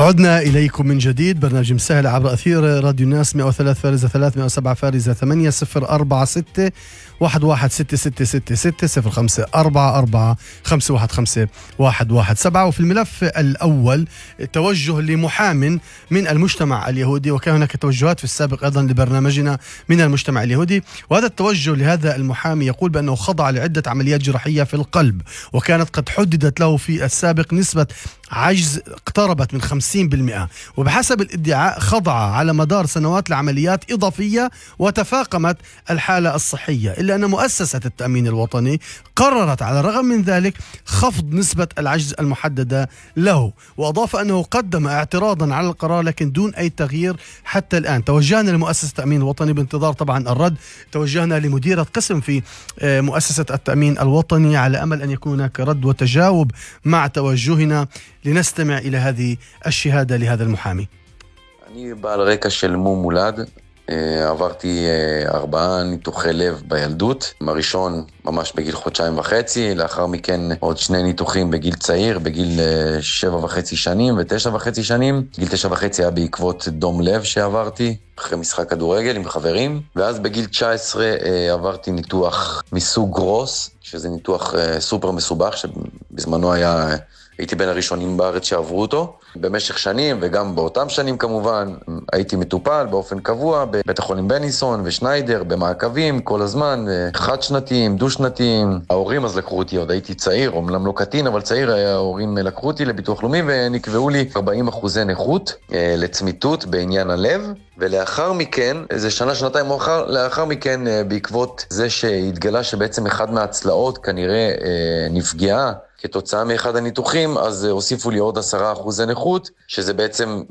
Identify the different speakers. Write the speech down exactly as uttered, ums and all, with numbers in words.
Speaker 1: عدنا إليكم من جديد. برنامج مسهل عبر أثير راديو الناس مئة وثلاثة فارزة ثلاثمئة وسبعة فارزة ثمانية صفر أربعة ستة واحد واحد ستة ستة ستة ستة صفر خمسة أربعة أربعة خمسة واحد خمسة واحد واحد سبعة. وفي الملف الأول توجه لمحام من المجتمع اليهودي، وكان هناك توجهات في السابق أيضا لبرنامجنا من المجتمع اليهودي، وهذا التوجه لهذا المحامي يقول بأنه خضع لعدة عمليات جراحية في القلب، وكانت قد حددت له في السابق نسبة عجز اقتربت من خمسين بالمئة، وبحسب الادعاء خضع على مدار سنوات لعمليات إضافية وتفاقمت الحالة الصحية، إلا أن مؤسسة التأمين الوطني قررت على الرغم من ذلك خفض نسبة العجز المحددة له، وأضاف أنه قدم اعتراضا على القرار لكن دون أي تغيير حتى الآن. توجهنا لمؤسسة التأمين الوطني بانتظار طبعا الرد، توجهنا لمديرة قسم في مؤسسة التأمين الوطني على أمل أن يكون هناك رد وتجاوب مع توجهنا. لنستمع إلى هذه الشهادة لهذا المحامي.
Speaker 2: אני בעל רקע של מום מולד, עברתי ארבעה ניתוחי לב בילדות, הראשון ממש בגיל חודשיים וחצי, לאחר מכן עוד שני ניתוחים בגיל צעיר, בגיל שבע וחצי שנים ותשע וחצי שנים. גיל תשע וחצי היה בעקבות דום לב שעברתי אחרי משחק כדורגל עם חברים, ואז בגיל תשע עשרה עברתי ניתוח מסוג גרוס, שזה ניתוח סופר מסובך שבזמנו היה... הייתי בין הראשונים בארץ שעברו אותו. במשך שנים, וגם באותם שנים כמובן, הייתי מטופל באופן קבוע בבית החולים בניסון ושניידר, במעקבים כל הזמן, חד שנתיים, דו שנתיים. ההורים אז לקחו אותי, עוד הייתי צעיר, אומנם לא קטין, אבל צעיר, ההורים לקחו אותי לביטוח לאומי ונקבעו לי ארבעים אחוזי נכות לצמיתות בעניין הלב. ולאחר מכן, איזה שנה, שנתיים מאוחר, לאחר מכן, בעקבות זה שהתגלה שבעצם אחד מהצלעות כנראה נפגעה, כתוצאה מאחד הניתוחים, אז הוסיפו לי עוד עשרה אחוזי נכות, שזה בעצם